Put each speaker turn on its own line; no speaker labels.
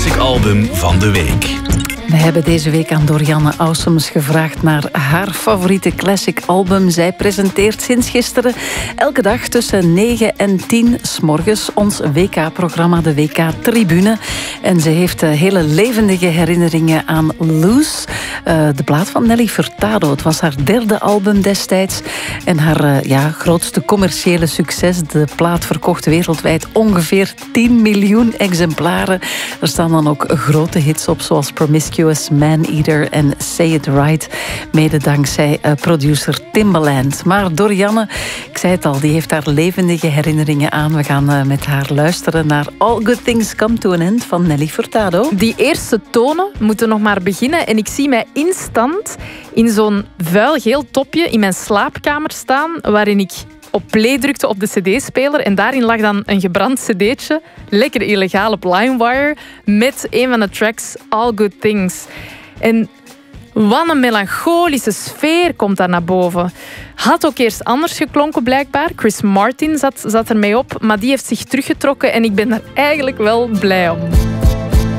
Album van de week.
We hebben deze week aan Dorianne Ausums gevraagd naar haar favoriete classic album. Zij presenteert sinds gisteren elke dag tussen 9 en 10 's morgens ons WK-programma, de WK-tribune. En ze heeft hele levendige herinneringen aan Loose, de plaat van Nelly Furtado. Het was haar derde album destijds. En haar grootste commerciële succes. De plaat verkocht wereldwijd ongeveer 10 miljoen exemplaren. Er staan dan ook grote hits op, zoals Promiscuous, Man-Eater en Say It Right. Mede dankzij producer Timbaland. Maar Dorianne, ik zei het al, die heeft daar levendige herinneringen aan. We gaan met haar luisteren naar All Good Things Come to an End van Nelly Furtado.
Die eerste tonen moeten nog maar beginnen en ik zie mij instant in zo'n vuil geel topje in mijn slaapkamer staan, waarin ik op play drukte op de cd-speler en daarin lag dan een gebrand cd'tje, lekker illegaal op LimeWire, met een van de tracks All Good Things. En wat een melancholische sfeer komt daar naar boven. Had ook eerst anders geklonken blijkbaar. Chris Martin zat ermee op, maar die heeft zich teruggetrokken en ik ben daar eigenlijk wel blij om.